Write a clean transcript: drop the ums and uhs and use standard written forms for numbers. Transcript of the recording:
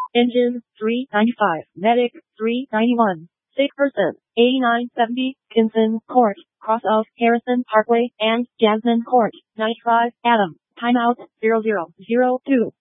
Engine, 395. Medic, 391. Sick person, 8970. Kinson Court, cross of Harrison Parkway and Jasmine Court, 95. Adam. Timeout, 0002.